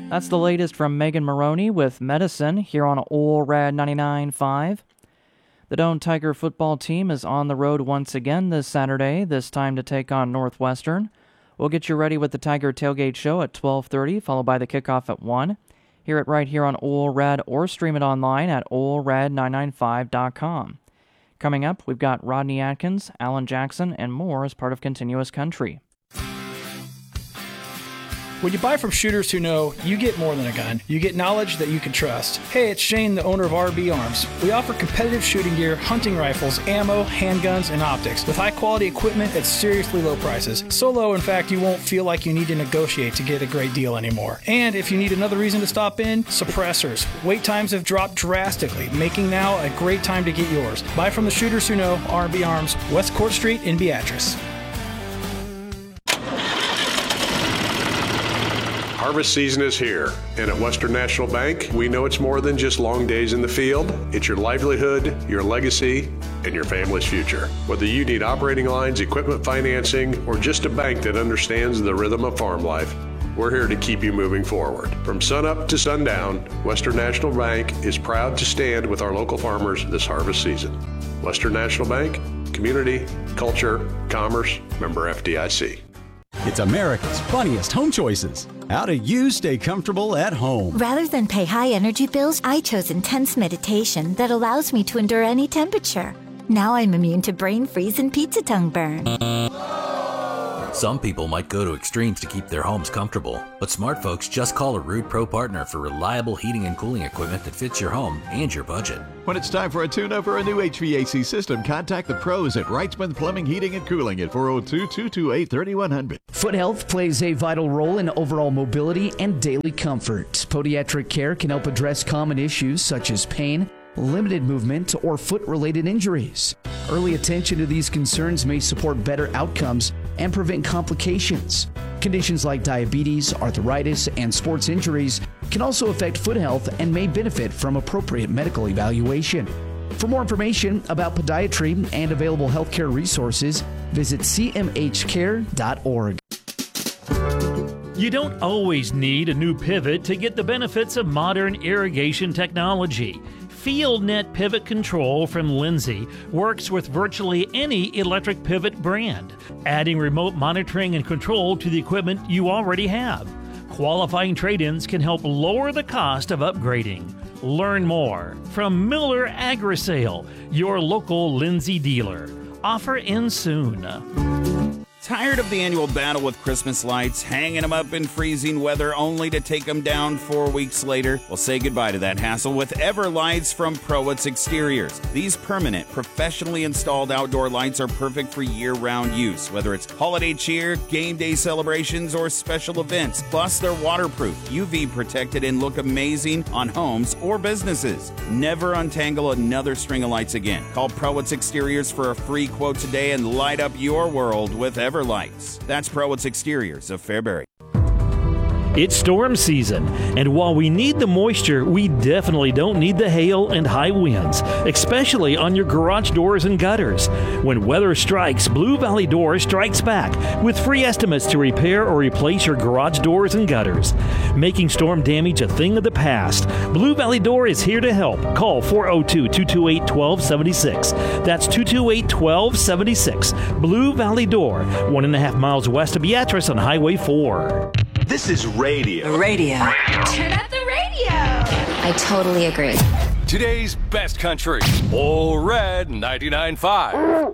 That's the latest from Megan Maroney with Medicine here on Ole Rad 99.5. The Doane Tiger football team is on the road once again this Saturday, this time to take on Northwestern. We'll get you ready with the Tiger Tailgate Show at 12:30, followed by the kickoff at 1. Hear it right here on Ole Rad or stream it online at olerad995.com. Coming up, we've got Rodney Atkins, Alan Jackson, and more as part of Continuous Country. When you buy from Shooters Who Know, you get more than a gun. You get knowledge that you can trust. Hey, it's Shane, the owner of RB Arms. We offer competitive shooting gear, hunting rifles, ammo, handguns, and optics with high-quality equipment at seriously low prices. So low, in fact, you won't feel like you need to negotiate to get a great deal anymore. And if you need another reason to stop in, suppressors. Wait times have dropped drastically, making now a great time to get yours. Buy from the Shooters Who Know, RB Arms, West Court Street in Beatrice. Harvest season is here, and at Western National Bank, we know it's more than just long days in the field. It's your livelihood, your legacy, and your family's future. Whether you need operating lines, equipment financing, or just a bank that understands the rhythm of farm life, we're here to keep you moving forward. From sunup to sundown, Western National Bank is proud to stand with our local farmers this harvest season. Western National Bank, community, culture, commerce, member FDIC. It's America's funniest home choices. How do you stay comfortable at home? Rather than pay high energy bills, I chose intense meditation that allows me to endure any temperature. Now I'm immune to brain freeze and pizza tongue burn. Some people might go to extremes to keep their homes comfortable, but smart folks just call a Ruud Pro Partner for reliable heating and cooling equipment that fits your home and your budget. When it's time for a tune-up or a new HVAC system, contact the pros at Wrightsman Plumbing, Heating, and Cooling at 402-228-3100. Foot health plays a vital role in overall mobility and daily comfort. Podiatric care can help address common issues such as pain, limited movement, or foot-related injuries. Early attention to these concerns may support better outcomes and prevent complications. Conditions like diabetes, arthritis, and sports injuries can also affect foot health and may benefit from appropriate medical evaluation. For more information about podiatry and available healthcare resources, visit cmhcare.org. You don't always need a new pivot to get the benefits of modern irrigation technology. FieldNet Pivot Control from Lindsay works with virtually any electric pivot brand, adding remote monitoring and control to the equipment you already have. Qualifying trade-ins can help lower the cost of upgrading. Learn more from Miller AgriSale, your local Lindsay dealer. Offer ends soon. Tired of the annual battle with Christmas lights, hanging them up in freezing weather only to take them down 4 weeks later? Well, say goodbye to that hassle with Everlights from Prowitz Exteriors. These permanent, professionally installed outdoor lights are perfect for year-round use, whether it's holiday cheer, game day celebrations, or special events. Plus, they're waterproof, UV protected, and look amazing on homes or businesses. Never untangle another string of lights again. Call Prowitz Exteriors for a free quote today and light up your world with Everlights. That's Prowitz Exteriors of Fairbury. It's storm season, and while we need the moisture, we definitely don't need the hail and high winds, especially on your garage doors and gutters. When weather strikes, Blue Valley Door strikes back with free estimates to repair or replace your garage doors and gutters. Making storm damage a thing of the past, Blue Valley Door is here to help. Call 402-228-1276. That's 228-1276. Blue Valley Door, 1.5 miles west of Beatrice on Highway 4. This is radio. Radio. Turn up the radio. I totally agree. Today's best country. Ole Red 99.5.